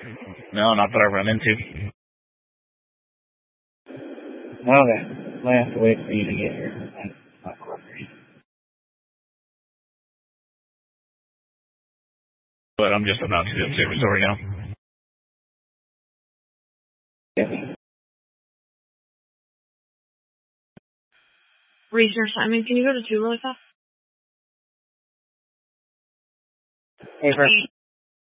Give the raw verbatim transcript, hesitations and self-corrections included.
No, not that I've run into. Okay. I have to wait for you to get here. That's not cooperating. But I'm just about to the observatory now. Yeah. Reasoner Simon, can you go to two really fast? Hey, first.